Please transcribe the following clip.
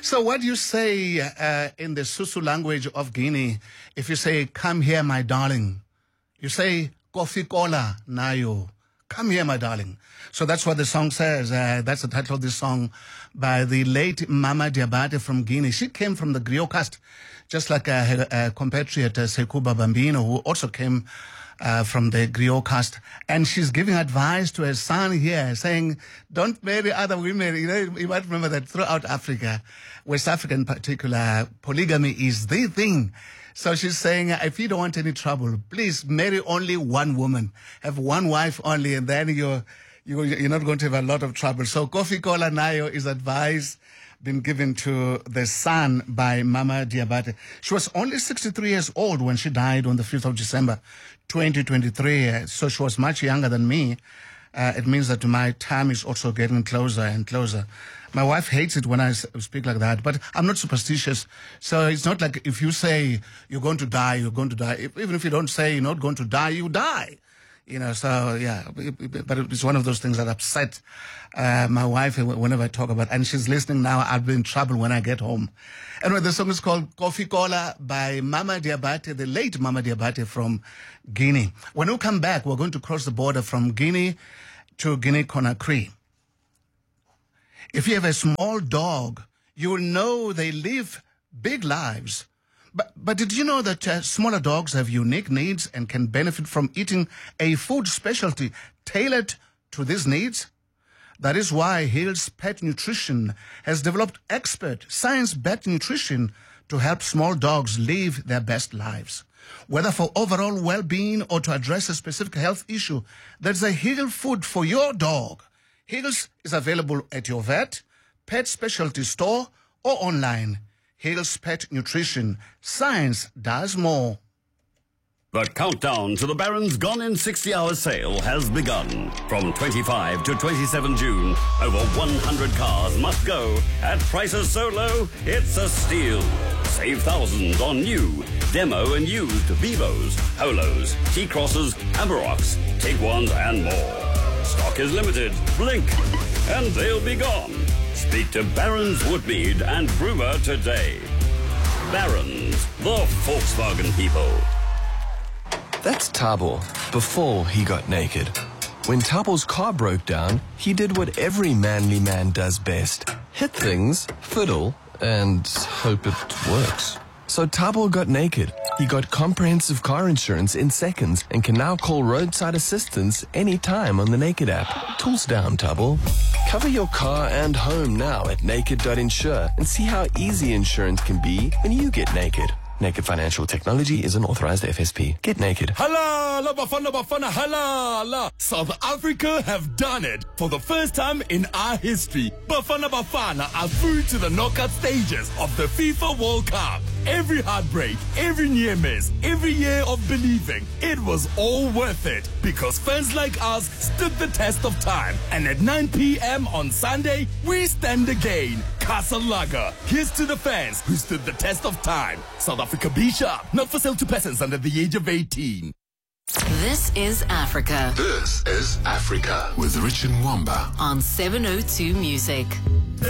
So what do you say in the Susu language of Guinea if you say, come here, my darling? You say, Kofi Kola Nayo. Come here, my darling. So that's what the song says. That's the title of this song by the late Mama Diabate from Guinea. She came from the griot caste, just like her compatriot Sekuba Bambino, who also came from the griot caste. And she's giving advice to her son here, saying, don't marry other women. You know, you might remember that throughout Africa, West Africa in particular, polygamy is the thing. So she's saying, if you don't want any trouble, please marry only one woman. Have one wife only, and then you're not going to have a lot of trouble. So Kofi Kola Nayo is advice been given to the son by Mama Diabate. She was only 63 years old when she died on the 5th of December, 2023. So she was much younger than me. It means that my time is also getting closer and closer. My wife hates it when I speak like that, but I'm not superstitious. So it's not like if you say you're going to die, you're going to die. Even if you don't say you're not going to die, you die. You know, so yeah, but it's one of those things that upset my wife whenever I talk about it. And she's listening now. I'll be in trouble when I get home. Anyway, the song is called Kofi Kola by Mama Diabate, the late Mama Diabate from Guinea. When we come back, we're going to cross the border from Guinea to Guinea-Conakry. If you have a small dog, you will know they live big lives. But did you know that smaller dogs have unique needs and can benefit from eating a food specialty tailored to these needs? That is why Hill's Pet Nutrition has developed expert, science-backed nutrition to help small dogs live their best lives. Whether for overall well-being or to address a specific health issue, there's a Hill food for your dog. Hill's is available at your vet, pet specialty store, or online. Hill's Pet Nutrition. Science does more. The countdown to the Barron's Gone in 60 Hours sale has begun. From 25 to 27 June, over 100 cars must go at prices so low, it's a steal. Save thousands on new, demo and used Vivos, Polos, T-Crosses, Amaroks, Tiguans and more. Stock is limited. Blink and they'll be gone. Speak to Barron's Woodmead and Brewer today. Barron's, the Volkswagen people. That's Thabo, before he got naked. When Thabo's car broke down, he did what every manly man does best. Hit things, fiddle, and hope it works. So Thabo got naked. He got comprehensive car insurance in seconds and can now call roadside assistance anytime on the Naked app. Tools down, Thabo. Cover your car and home now at naked.insure and see how easy insurance can be when you get naked. Naked Financial Technology is an authorized FSP. Get naked. Halala, Bafana, halala. South Africa have done it for the first time in our history. Bafana are through to the knockout stages of the FIFA World Cup. Every heartbreak, every near miss, every year of believing, it was all worth it because fans like us stood the test of time. And at 9 p.m. on Sunday, we stand again. Castle Lager. Here's to the fans who stood the test of time. South Africa Be Sharp. Not for sale to persons under the age of 18. This is Africa. This is Africa. With Rich and Wamba. On 702 Music.